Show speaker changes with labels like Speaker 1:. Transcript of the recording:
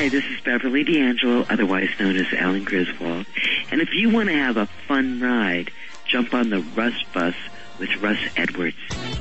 Speaker 1: Hi, this is Beverly D'Angelo, otherwise known as Alan Griswold. And if you want to have a fun ride, jump on the Russ Bus with Russ Edwards.